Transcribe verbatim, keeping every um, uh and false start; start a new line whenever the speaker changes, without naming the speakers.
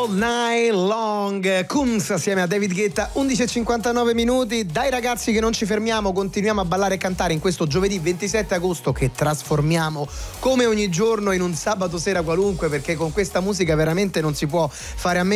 All Night Long, Kunz assieme a David Guetta. Undici e cinquantanove minuti. Dai ragazzi che non ci fermiamo, continuiamo a ballare e cantare in questo giovedì ventisette agosto che trasformiamo come ogni giorno in un sabato sera qualunque, perché con questa musica veramente non si può fare a meno